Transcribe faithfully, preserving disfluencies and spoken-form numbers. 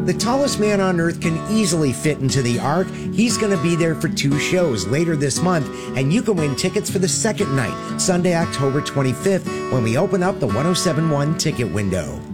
The tallest man on earth can easily fit into the Ark. He's going to be there for two shows later this month, and you can win tickets for the second night, Sunday, October twenty-fifth, when we open up the one oh seven point one ticket window.